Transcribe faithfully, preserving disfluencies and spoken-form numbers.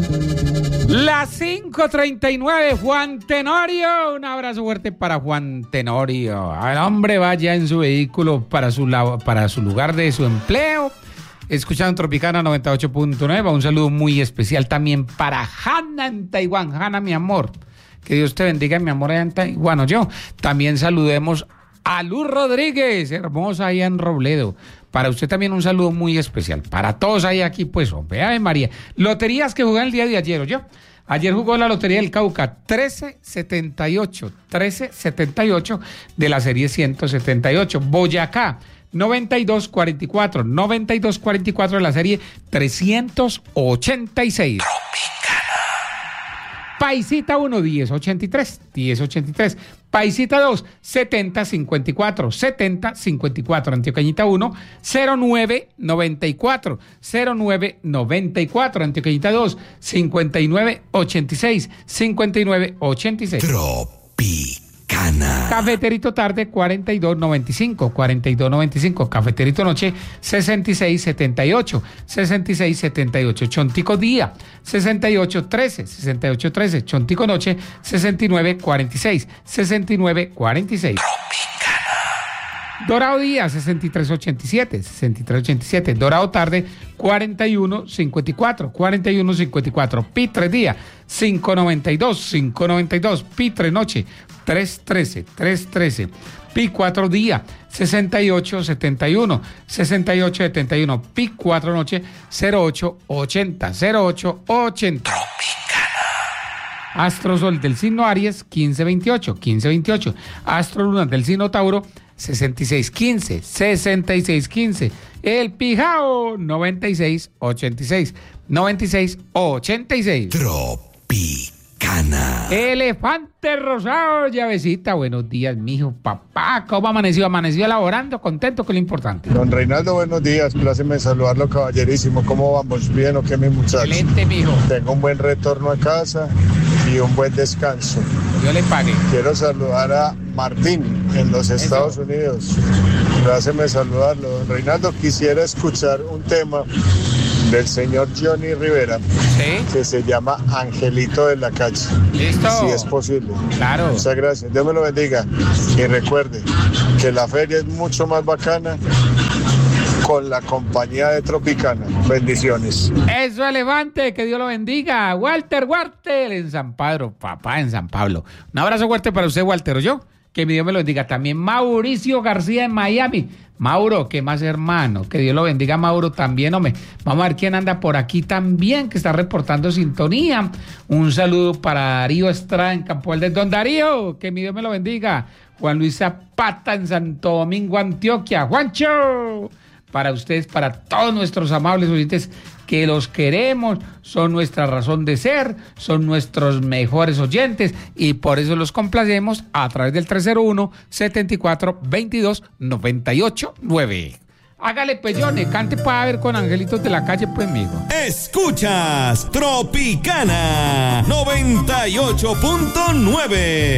Las cinco treinta y nueve, Juan Tenorio. Un abrazo fuerte para Juan Tenorio. El hombre vaya en su vehículo para su, para su lugar de su empleo, escuchando Tropicana noventa y ocho punto nueve. Un saludo muy especial también para Hanna en Taiwán. Hanna, mi amor, que Dios te bendiga, mi amor, allá en Taiwán. Yo también saludemos a Luz Rodríguez, hermosa allá en Robledo. Para usted también un saludo muy especial. Para todos ahí aquí, pues, hombre, Ave María. Loterías que jugaron el día de ayer, ¿oyó? Ayer jugó la Lotería del Cauca, trece setenta y ocho, trece setenta y ocho de la serie ciento setenta y ocho. Boyacá, noventa y dos cuarenta y cuatro, noventa y dos cuarenta y cuatro de la serie trescientos ochenta y seis. Paisita uno, diez ochenta y tres, diez ochenta y tres. Paisita dos, setenta cincuenta y cuatro, setenta cincuenta y cuatro. Antioqueñita uno, cero nueve noventa y cuatro, cero nueve noventa y cuatro. Antioqueñita dos, cincuenta y nueve ochenta y seis, cincuenta y nueve ochenta y seis. Tropicana. Cafeterito tarde, cuarenta y dos noventa y cinco, cuarenta y dos noventa y cinco. Cafeterito noche, sesenta y seis setenta y ocho, sesenta y seis setenta y ocho. Chontico día, sesenta y ocho trece, sesenta y ocho trece. Chontico noche, sesenta y nueve cuarenta y seis, sesenta y nueve cuarenta y seis. Dorado día, sesenta y tres ochenta y siete, sesenta y tres ochenta y siete. Dorado tarde, cuarenta y uno cincuenta y cuatro, cuarenta y uno cincuenta y cuatro. Pitre día, cinco noventa y dos, cinco noventa y dos. Pitre noche, tres trece, tres trece. Pi cuatro día, sesenta y ocho setenta y uno, sesenta y ocho setenta y uno. Pi cuatro noche, cero ocho ochenta, cero ocho ochenta. Astro Sol del signo Aries, quince veintiocho, quince veintiocho. Astro Luna del signo Tauro, sesenta y seis quince, sesenta y seis quince. El Pijao, noventa y seis ochenta y seis, noventa y seis ochenta y seis. Tropicana. Elefante rosado, llavecita. Buenos días, mijo, papá. ¿Cómo amaneció? Amaneció elaborando, contento, que es lo importante. Don Reinaldo, buenos días. Pláceme saludarlo, caballerísimo. ¿Cómo vamos? ¿Bien o qué, mi muchacho? Excelente, mijo. Tengo un buen retorno a casa y un buen descanso. Yo le pague. Quiero saludar a Martín en los Estados Eso. Unidos. Pláceme saludarlo. Don Reinaldo, quisiera escuchar un tema del señor Johnny Rivera, ¿sí?, que se llama Angelito de la Calle. Listo. Si es posible. Claro. Muchas gracias. Dios me lo bendiga. Y recuerde que la feria es mucho más bacana con la compañía de Tropicana. Bendiciones. Eso, elefante, que Dios lo bendiga. Walter, Walter, en San Pablo, papá, en San Pablo. Un abrazo fuerte para usted, Walter, ¿o yo? Que mi Dios me lo bendiga. También Mauricio García en Miami. Mauro, ¿qué más, hermano? Que Dios lo bendiga, Mauro, también, hombre. Vamos a ver quién anda por aquí también, que está reportando sintonía. Un saludo para Darío Estrada en Campo del Don Darío, que mi Dios me lo bendiga. Juan Luis Zapata en Santo Domingo, Antioquia. Juancho, para ustedes, para todos nuestros amables oyentes, que los queremos, son nuestra razón de ser, son nuestros mejores oyentes y por eso los complacemos a través del tres cero uno, setenta y cuatro, veintidós, noventa y ocho, nueve. Hágale, pellone, cante para ver con Angelitos de la Calle, pues, amigo. Escuchas Tropicana noventa y ocho punto nueve.